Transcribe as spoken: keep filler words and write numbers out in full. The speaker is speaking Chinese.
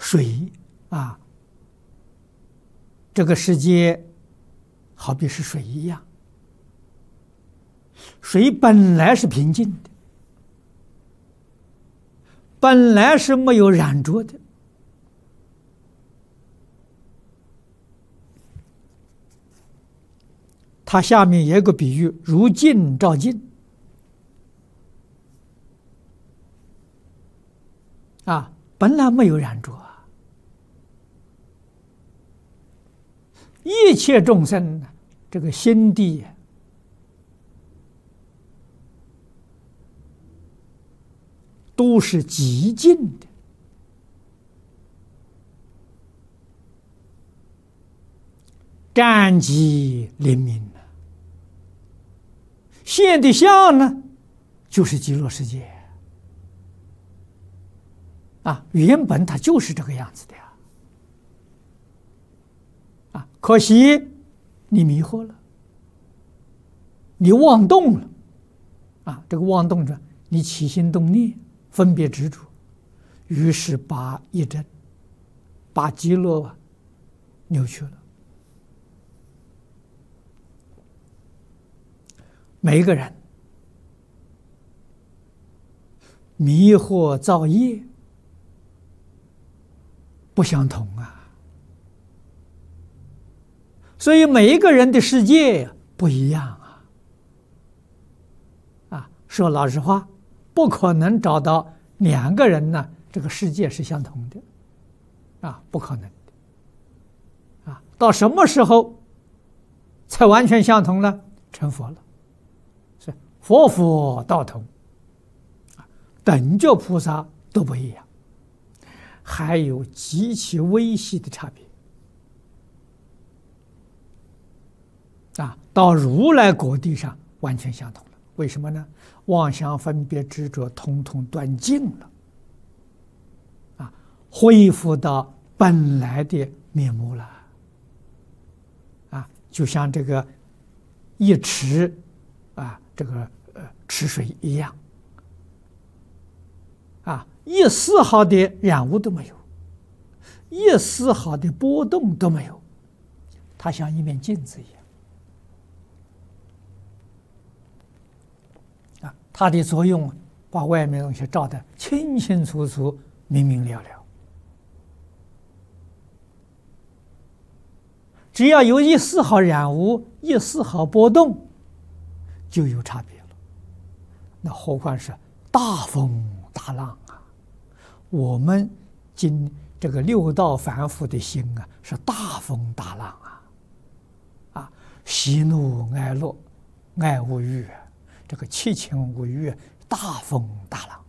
水啊，这个世界好比是水一样，水本来是平静的，本来是没有染浊的。它下面也有个比喻，如镜照镜。啊，本来没有染浊啊。一切众生这个心地都是极静的，湛极灵明啊。现的相呢，就是极乐世界啊，原本它就是这个样子的呀。啊，可惜你迷惑了，你妄动了，啊，这个妄动着，你起心动念，分别执着，于是把一真，把极乐啊扭曲了。每一个人迷惑造业不相同啊，所以每一个人的世界不一样啊。啊，说老实话，不可能找到两个人呢，这个世界是相同的，啊，不可能的。啊，到什么时候才完全相同呢？成佛了。佛佛道同，等觉菩萨都不一样，还有极其微细的差别。啊，到如来果地上完全相同了。为什么呢？妄想分别执着统统断尽了，啊，恢复到本来的面目了。啊，就像这个一池啊，这个。池水一样，啊，一丝毫的染污都没有，一丝毫的波动都没有，它像一面镜子一样，啊，它的作用把外面的东西照得清清楚楚、明明了了。只要有一丝毫染污、一丝毫波动，就有差别。那何况是大风大浪啊！我们今这个六道凡夫的心啊，是大风大浪啊！啊，喜怒哀乐、爱恶欲，这个七情五欲，大风大浪。